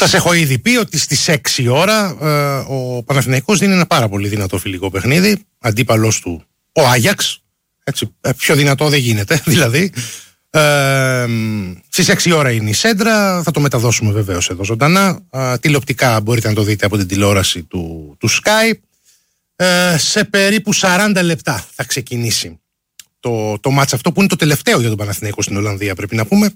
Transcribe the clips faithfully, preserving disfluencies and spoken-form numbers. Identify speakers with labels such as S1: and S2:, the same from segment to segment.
S1: Σας έχω ήδη πει ότι στις έξι ώρα ε, ο Παναθηναϊκός δίνει ένα πάρα πολύ δυνατό φιλικό παιχνίδι. Αντίπαλος του ο Άγιαξ. Έτσι, ε, πιο δυνατό δεν γίνεται δηλαδή. Ε, στις έξι ώρα είναι η σέντρα. Θα το μεταδώσουμε βεβαίως εδώ ζωντανά. ε, Τηλεοπτικά μπορείτε να το δείτε από την τηλεόραση του, του Sky. ε, Σε περίπου σαράντα λεπτά θα ξεκινήσει το, το μάτς αυτό, που είναι το τελευταίο για τον Παναθηναϊκό στην Ολλανδία, πρέπει να πούμε.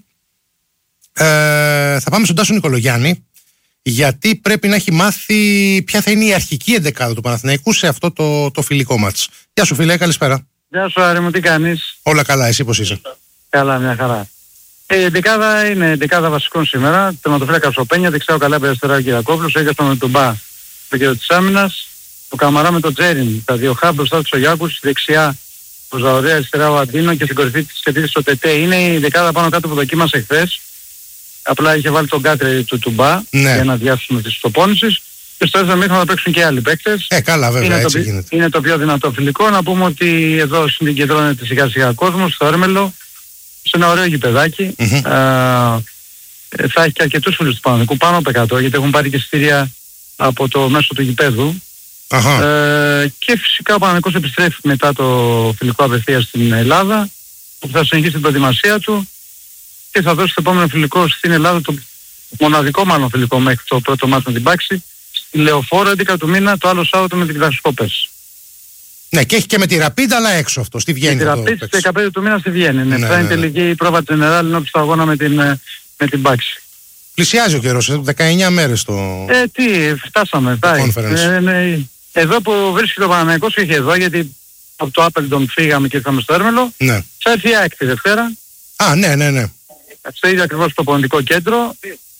S1: ε, Θα πάμε στον Τάσο Νικολογιάννη, γιατί πρέπει να έχει μάθει ποια θα είναι η αρχική εντεκάδα του Παναθηναϊκού σε αυτό το, το φιλικό μάτς. Γεια σου φίλε, καλησπέρα.
S2: Γεια σου Άρη μου, τι κάνεις?
S1: Όλα καλά, εσύ πώς είσαι?
S2: Καλά, μια χαρά. Ε, η εντεκάδα είναι εντεκάδα βασικών σήμερα. Τερματοφύλακας ο Πένια, δεξιά καλά περιστερά ο Κυριακόπουλος, ο Έγκαστον με τον Μπα, το κέντρο της άμυνας, ο Καμαρά με τον Τζέριν, τα δύο χάμπ μπροστά του ο Γιάκους, δεξιά ο Ζαωρέα, αριστερά ο Αντίνο και στην κορυφή της κεντρικής ο Τετέ. Είναι η εντεκάδα πάνω κάτω που δοκίμασε χθες. Απλά είχε βάλει τον Κάτρε του Τουμπά, ναι, για να διάσουμε τις προπόνησεις. Και στο δεύτερο μήχρονο θα παίξουν και άλλοι παίκτες.
S1: Ε, καλά, βέβαια,
S2: είναι,
S1: έτσι
S2: το,
S1: γίνεται.
S2: είναι το πιο δυνατό φιλικό. Να πούμε ότι εδώ συγκεντρώνεται σιγά σιγά κόσμος, στο Έρμελο, σε ένα ωραίο γηπεδάκι. Mm-hmm. Α, θα έχει και αρκετούς φίλους του Παναθηναϊκού, πάνω από εκατό, γιατί έχουν πάρει και εισιτήρια από το μέσο του γηπέδου. Uh-huh. Ε, και φυσικά ο Παναθηναϊκός επιστρέφει μετά το φιλικό απευθείας στην Ελλάδα, που θα συνεχίσει την προετοιμασία του και θα δώσει το επόμενο φιλικό στην Ελλάδα, το μοναδικό μάλλον φιλικό μέχρι το πρώτο μάτι με την Πάξη, στη Λεωφόρο έντεκα του μήνα, το άλλο Σάββατο με την Κλασικόπες.
S1: Ναι, και έχει και με τη Ραπίντ, αλλά έξω αυτό, στη Βιέννη.
S2: Με τη Ραπίντ στις δεκαπέντε του μήνα στη Βιέννη. Ναι, ναι, θα ναι, είναι τελική η πρόβα της Ενεράλ ενώ στο αγώνα με την, με την Πάξη.
S1: Πλησιάζει ο καιρός, δεκαεννιά μέρες το...
S2: Ε, τι, φτάσαμε, πάει. Ε, ναι, εδώ που βρίσκεται ο Παναθηναϊκός και εδώ, γιατί από το Άπελντον φύγαμε και ήρθαμε στο Έρμελο, ναι, θα έρθει η ΑΕΚ τη Δευτέρα.
S1: Α, ναι, ναι, ναι.
S2: Στο ίδιο ακριβώς το πονητικό κέντρο,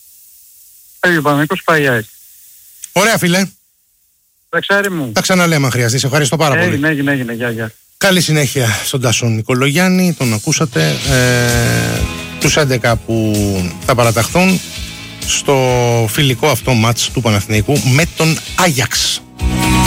S2: πάει ο Παναθηναϊκός, πάει η ΑΕΚ.
S1: Ωραία φίλε.
S2: Ταξάρι μου.
S1: Τα ξαναλέμε αν χρειαστεί. Σε ευχαριστώ πάρα
S2: έγινε,
S1: πολύ.
S2: Έγινε, έγινε, γεια, γεια.
S1: Καλή συνέχεια στον Τάσο Νικολογιάννη, τον ακούσατε. Ε, τους έντεκα που θα παραταχθούν στο φιλικό αυτό μάτς του Παναθηναϊκού με τον Άγιαξ.